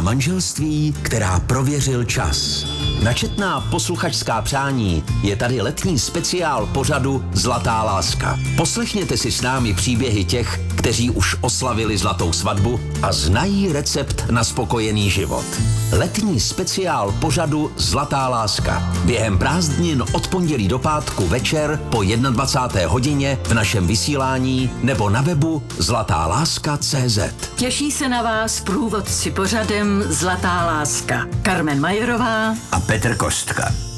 manželství, která prověřil čas. Na četná posluchačská přání je tady letní speciál pořadu Zlatá láska. Poslechněte si s námi příběhy těch, kteří už oslavili zlatou svatbu a znají recept na spokojený život. Letní speciál pořadu Zlatá láska. Během prázdnin od pondělí do pátku večer po 21. hodině v našem vysílání nebo na webu zlatáláska.cz. Těší se na vás průvodci pořadem Zlatá láska. Carmen Majerová a Petr Kostka.